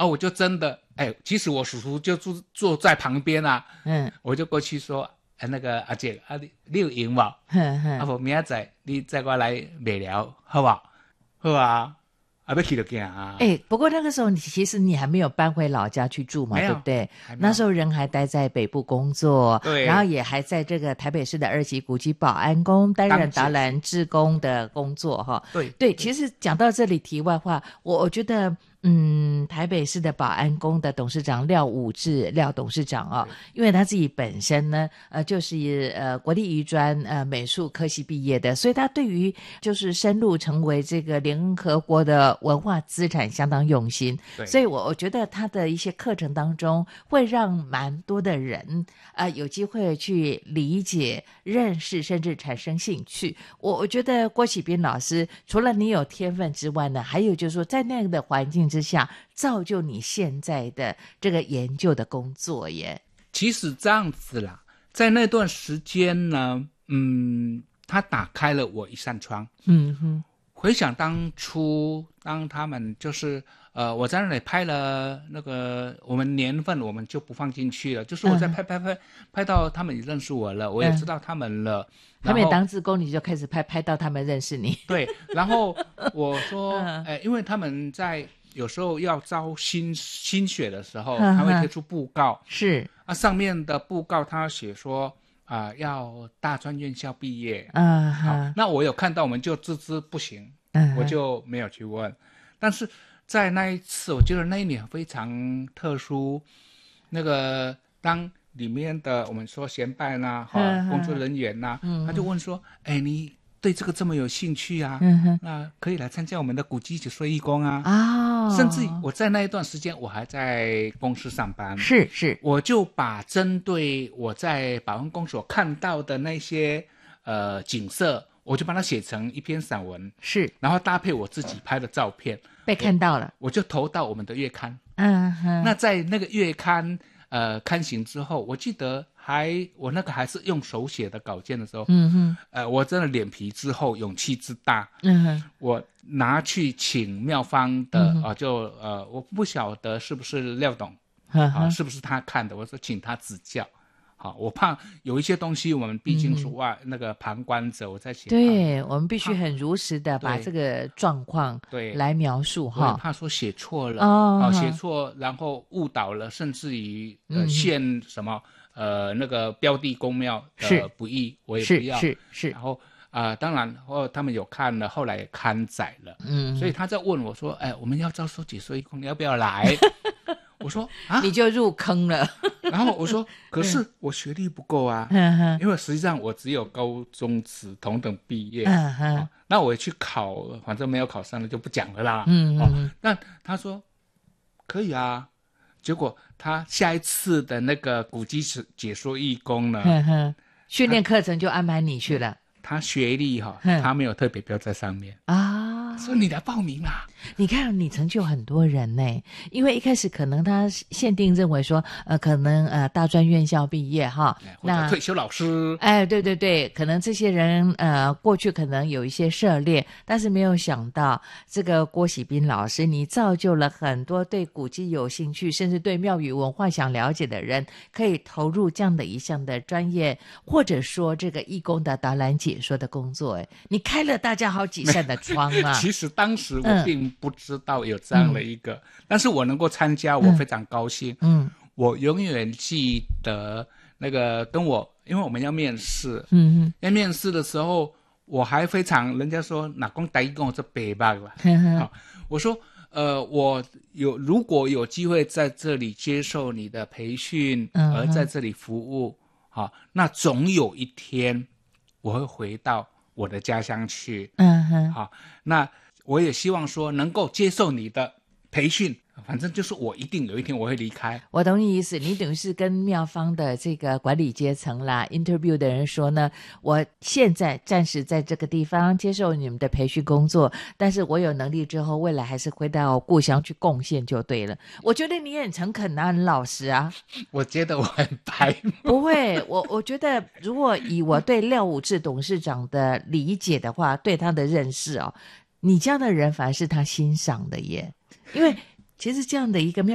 我就真的其实我叔叔就坐在旁边啊，我就过去说那个阿姐你有闲吗？不明仔载你载我来卖了好不好？好啊，要去就走啊。 不过那个时候其实你还没有搬回老家去住嘛，对不对？那时候人还待在北部工作， 对， 然后也还在这个台北市的2级古迹保安宫担任导览志工的工作哈。对，其实讲到这里题外话，我觉得台北市的保安宫的董事长廖武志廖董事长因为他自己本身呢就是国立艺专美术科系毕业的，所以他对于就是深入成为这个联合国的文化资产相当用心，所以我觉得他的一些课程当中会让蛮多的人有机会去理解认识甚至产生兴趣。我觉得郭启斌老师除了你有天分之外呢，还有就是说在那样的环境之下造就你现在的这个研究的工作耶。 其实这样子啦，在那段时间呢他打开了我一扇窗。回想当初当他们就是我在那里拍了那个我们年份我们就不放进去了，就是我在拍到他们也认识我了，我也知道他们了。 他们当志工你就开始拍到他们认识你。 对，然后我说因为他们在有时候要招新血的时候他会贴出布告， 是上面的布告他写说要大专院校毕业。好，那我有看到我们就自知不行，我就没有去问。但是在那一次我觉得那一年非常特殊，那个当里面的我们说协办啊工作人员啊他就问说你对这个这么有兴趣啊那可以来参加我们的古迹解说义工啊。甚至我在那一段时间我还在公司上班， 是我就把针对我在保安宫所看到的那些景色我就把它写成一篇散文， 是， 然后搭配我自己拍的照片被看到了， 我就投到我们的月刊。那在那个月刊刊行之后，我记得我那个还是用手写的稿件的时候，我真的脸皮之厚，勇气之大，我拿去请妙方的我不晓得是不是廖董是不是他看的，我说请他指教。好，我怕有一些东西我们毕竟是那个旁观者，我在请对，我们必须很如实的把这个状况来描述我怕说写错了写错然后误导了，甚至于陷什么那个标的公庙的不义，我也不要。 是然后当然他们有看了，后来也刊载了。所以他在问我说我们要招收解说义工，你要不要来？我说你就入坑了。 然后我说可是我学历不够啊因为实际上我只有高中职同等毕业那我也去考，反正没有考上了就不讲了啦。但他说可以啊，结果他下一次的那个古迹解说义工呢训练课程就安排你去了。 他学历他没有特别标在上面说你来报名啦。 你看你成就很多人呢，因为一开始可能他限定认为说可能大专院校毕业或者退休老师对，可能这些人过去可能有一些涉猎，但是没有想到这个郭喜斌老师你造就了很多对古迹有兴趣甚至对庙宇文化想了解的人可以投入这样的一项的专业，或者说这个义工的导览解说的工作。你开了大家好几扇的窗啊。 其实当时我并不知道有这样的一个但是我能够参加我非常高兴。我永远记得那个因为我们要面试要面试的时候我还非常人家说哪讲台语跟我这北吧我说我如果有机会在这里接受你的培训而在这里服务那总有一天我会回到我的家乡去那我也希望说能够接受你的培训，反正就是我一定有一天我会离开。 我懂你意思，你等于是跟庙方的这个管理阶层啦 interview 的人说呢，我现在暂时在这个地方接受你们的培训工作，但是我有能力之后未来还是回到故乡去贡献就对了。我觉得你也很诚恳啊，很老实啊。 我觉得我很白目。 不会，我觉得如果以我对廖武志董事长的理解的话，对他的认识你这样的人反而是他欣赏的耶。因为其实这样的一个